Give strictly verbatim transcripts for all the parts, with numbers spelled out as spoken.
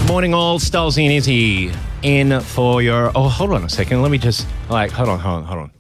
Morning all, Stolzy and Izzy in for your... Oh, hold on a second. Let me just... Like, hold on, hold on, hold on.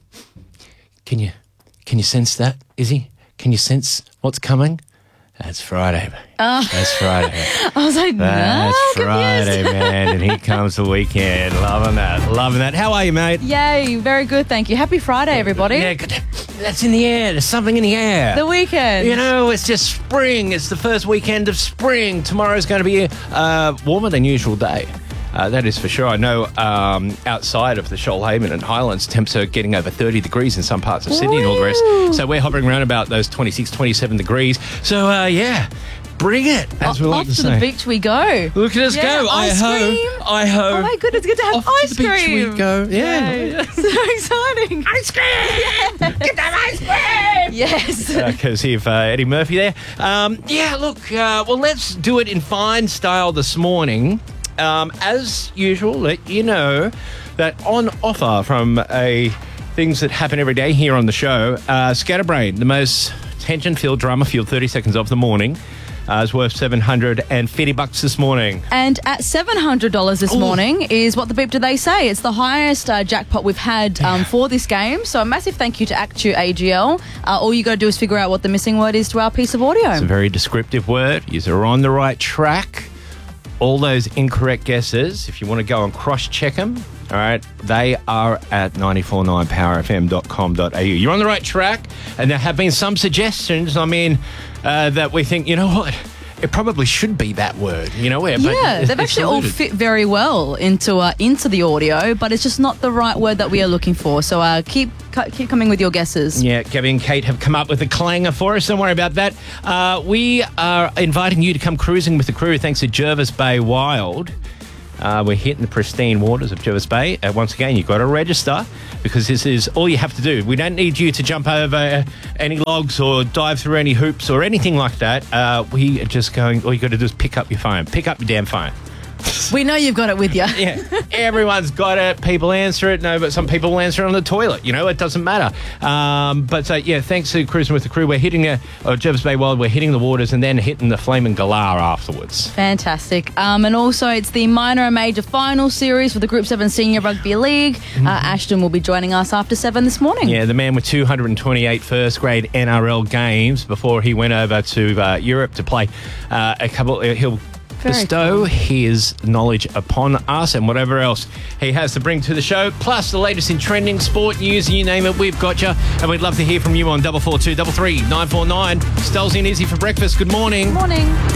Can you, can you sense that, Izzy? Can you sense what's coming? That's Friday. Oh. That's Friday. I was like, That's no, Friday, confused. man. And here comes the weekend. Loving that. Loving that. How are you, mate? Yay, very good, thank you. Happy Friday, everybody. Yeah, good. That's in the air. There's something in the air. The weekend. You know, it's just spring. It's the first weekend of spring. Tomorrow's going to be a uh, warmer than usual day. Uh, that is for sure. I know um, outside of the Shoalhaven and Highlands, temps are getting over thirty degrees in some parts of Sydney and all the rest. So we're hovering around about those twenty-six, twenty-seven degrees. So, uh, yeah, bring it, as O- we like off to to say. the beach we go. Look at us Yeah, go. ice I cream. ho. I ho. Oh my goodness, good to have Off ice to the beach cream. we go. Yeah. Yay. So exciting. Ice cream! Get that ice cream! Yes. Uh, courtesy of uh, Eddie Murphy there. Um, yeah, look, uh, well, let's do it in fine style this morning. Um, as usual, let you know that on offer from a things that happen every day here on the show, uh, Scatterbrain, the most tension-filled, drama-filled thirty seconds of the morning, uh, is worth seven hundred fifty bucks this morning. And at seven hundred dollars this Ooh. morning is What the Beep Do They Say? It's the highest uh, jackpot we've had um, for this game. So a massive thank you to Actu A G L. Uh, all you got to do is figure out what the missing word is to our piece of audio. It's a very descriptive word. You're on the right track. All those incorrect guesses, if you want to go and cross-check them, all right, they are at nine four nine power f m dot com dot a u. You're on the right track, and there have been some suggestions, I mean, uh, that we think, you know what, it probably should be that word, you know? But Yeah, it's- they've it's actually all eluded. fit very well into uh, into the audio, but it's just not the right word that we are looking for. So uh, keep cu- keep coming with your guesses. Yeah, Gabby and Kate have come up with a clanger for us. Don't worry about that. Uh, we are inviting you to come cruising with the crew thanks to Jervis Bay Wild. Uh, we're hitting the pristine waters of Jervis Bay. Uh, once again, you've got to register because this is all you have to do. We don't need you to jump over any logs or dive through any hoops or anything like that. Uh, we are just going, all you got to do is pick up your phone. Pick up your damn phone. We know you've got it with you. Yeah, everyone's got it. People answer it. No, but some people will answer it on the toilet. You know, it doesn't matter. Um, but, uh, yeah, thanks to Cruising with the Crew, we're hitting the, uh, Jervis Bay Wild, we're hitting the waters and then hitting the Flaming Galar afterwards. Fantastic. Um, and also, it's the minor and major final series for the Group seven Senior Rugby League. Mm-hmm. Uh, Ashton will be joining us after seven this morning. Yeah, the man with two hundred twenty-eight first grade N R L games before he went over to uh, Europe to play uh, a couple. Uh, he'll Very bestow cool. his knowledge upon us and whatever else he has to bring to the show, plus the latest in trending sport news, you name it, we've got you. And we'd love to hear from you on double four two double three nine four nine. Stolzy and Izzy for breakfast. Good morning. Morning.